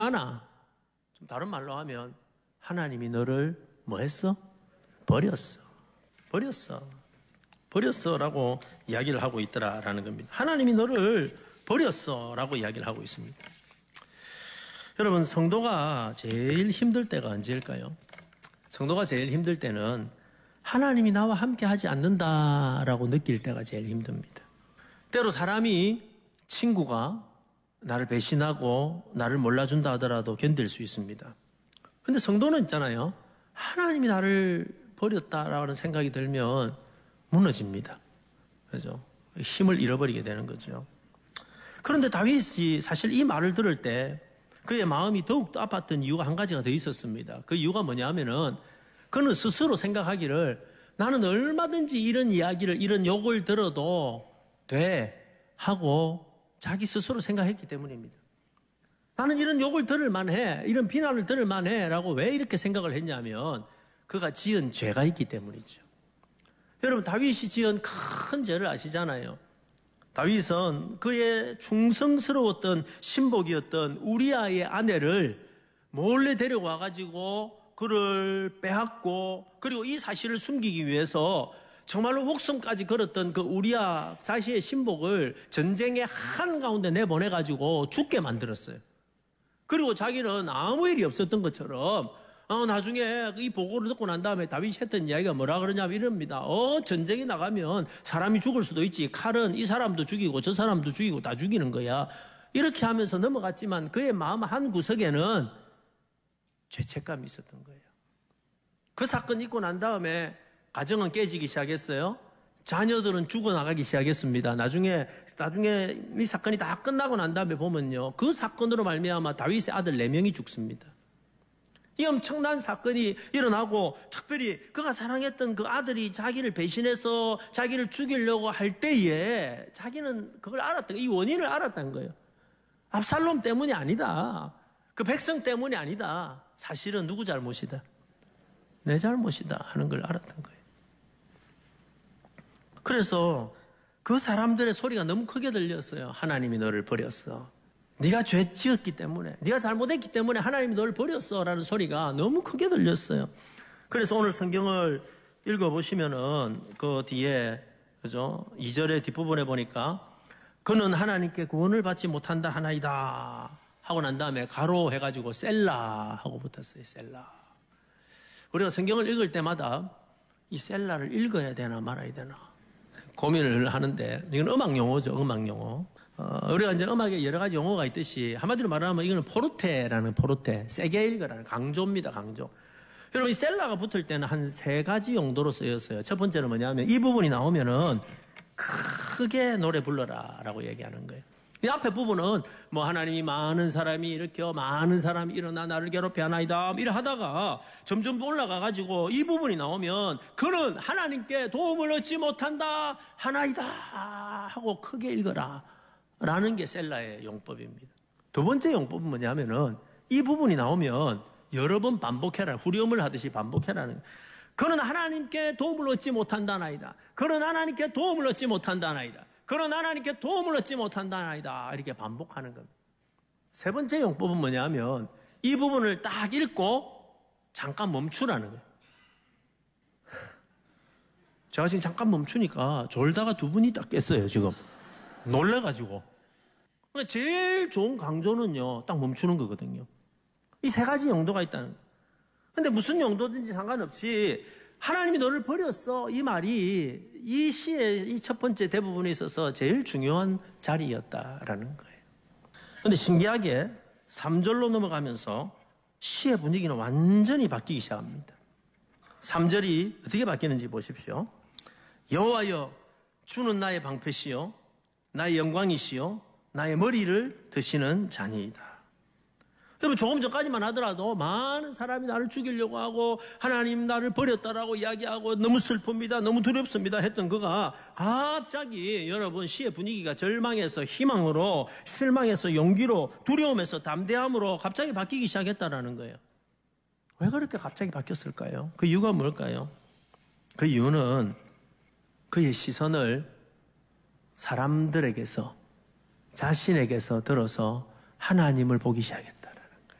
않아. 좀 다른 말로 하면 하나님이 너를 뭐 했어? 버렸어. 버렸어라고 이야기를 하고 있더라라는 겁니다. 하나님이 너를 버렸어라고 이야기를 하고 있습니다. 여러분, 성도가 제일 힘들 때가 언제일까요? 성도가 제일 힘들 때는 하나님이 나와 함께 하지 않는다라고 느낄 때가 제일 힘듭니다. 때로 사람이, 친구가 나를 배신하고 나를 몰라준다 하더라도 견딜 수 있습니다. 근데 성도는 있잖아요. 하나님이 나를 버렸다라는 생각이 들면 무너집니다. 그죠? 힘을 잃어버리게 되는 거죠. 그런데 다윗이 사실 이 말을 들을 때 그의 마음이 더욱더 아팠던 이유가 한 가지가 더 있었습니다. 그 이유가 뭐냐면은 그는 스스로 생각하기를 나는 얼마든지 이런 이야기를, 이런 욕을 들어도 돼 하고 자기 스스로 생각했기 때문입니다. 나는 이런 욕을 들을 만해, 이런 비난을 들을 만해 라고 왜 이렇게 생각을 했냐면 그가 지은 죄가 있기 때문이죠. 여러분, 다윗이 지은 큰 죄를 아시잖아요. 다윗은 그의 충성스러웠던 신복이었던 우리아의 아내를 몰래 데려와가지고 그를 빼앗고, 그리고 이 사실을 숨기기 위해서 정말로 목숨까지 걸었던 그 우리아 자신의 신복을 전쟁의 한가운데 내보내가지고 죽게 만들었어요. 그리고 자기는 아무 일이 없었던 것처럼 나중에 이 보고를 듣고 난 다음에 다윗이 했던 이야기가 뭐라 그러냐면 이럽니다. 전쟁에 나가면 사람이 죽을 수도 있지. 칼은 이 사람도 죽이고 저 사람도 죽이고 다 죽이는 거야. 이렇게 하면서 넘어갔지만 그의 마음 한 구석에는 죄책감이 있었던 거예요. 그 사건 있고 난 다음에 가정은 깨지기 시작했어요. 자녀들은 죽어나가기 시작했습니다. 나중에 이 사건이 다 끝나고 난 다음에 보면요. 그 사건으로 말미암아 다윗의 아들 4명이 죽습니다. 이 엄청난 사건이 일어나고 특별히 그가 사랑했던 그 아들이 자기를 배신해서 자기를 죽이려고 할 때에 자기는 그걸 알았던, 이 원인을 알았던 거예요. 압살롬 때문이 아니다. 그 백성 때문이 아니다. 사실은 누구 잘못이다? 내 잘못이다 하는 걸 알았던 거예요. 그래서 그 사람들의 소리가 너무 크게 들렸어요. 하나님이 너를 버렸어. 네가 죄 지었기 때문에, 네가 잘못했기 때문에 하나님이 너를 버렸어라는 소리가 너무 크게 들렸어요. 그래서 오늘 성경을 읽어보시면은 그 뒤에, 그죠? 2절의 뒷부분에 보니까 그는 하나님께 구원을 받지 못한다 하나이다 하고 난 다음에 가로 해가지고 셀라 하고 붙었어요. 셀라. 우리가 성경을 읽을 때마다 이 셀라를 읽어야 되나 말아야 되나 고민을 하는데, 이건 음악 용어죠. 음악 용어. 우리가 이제 음악에 여러 가지 용어가 있듯이 한마디로 말하면 이거는 포르테라는, 포르테, 세게 읽으라는 강조입니다. 강조. 여러분, 이 셀라가 붙을 때는 한 3가지 용도로 쓰였어요. 첫 번째는 뭐냐면 이 부분이 나오면은 크게 노래 불러라라고 얘기하는 거예요. 이 앞에 부분은 뭐 하나님이 많은 사람이 일으켜 많은 사람이 일어나 나를 괴롭게 하나이다 이래 하다가 점점 올라가가지고 이 부분이 나오면 그는 하나님께 도움을 얻지 못한다 하나이다 하고 크게 읽어라 라는 게 셀라의 용법입니다. 두 번째 용법은 뭐냐면은 이 부분이 나오면 여러 번 반복해라, 후렴을 하듯이 반복해라는 거예요. 그는 하나님께 도움을 얻지 못한다나이다. 그는 하나님께 도움을 얻지 못한다나이다. 그는 하나님께 도움을 얻지 못한다나이다. 이렇게 반복하는 겁니다. 세 번째 용법은 뭐냐면 이 부분을 딱 읽고 잠깐 멈추라는 거예요. 제가 지금 잠깐 멈추니까 졸다가 두 분이 딱 깼어요. 지금 놀래가지고. 제일 좋은 강조는요, 딱 멈추는 거거든요. 이 3가지 용도가 있다는 거예요. 근데 무슨 용도든지 상관없이 하나님이 너를 버렸어 이 말이 이 시의 이 첫 번째 대부분에 있어서 제일 중요한 자리였다라는 거예요. 근데 신기하게 3절로 넘어가면서 시의 분위기는 완전히 바뀌기 시작합니다. 3절이 어떻게 바뀌는지 보십시오. 여호와여 주는 나의 방패시요 나의 영광이시요 나의 머리를 드시는 자니이다. 여러분, 조금 전까지만 하더라도 많은 사람이 나를 죽이려고 하고 하나님 나를 버렸다라고 이야기하고 너무 슬픕니다, 너무 두렵습니다 했던 그가 갑자기 여러분 시의 분위기가 절망에서 희망으로, 실망에서 용기로, 두려움에서 담대함으로 갑자기 바뀌기 시작했다라는 거예요. 왜 그렇게 갑자기 바뀌었을까요? 그 이유가 뭘까요? 그 이유는 그의 시선을 사람들에게서, 자신에게서 들어서 하나님을 보기 시작했다.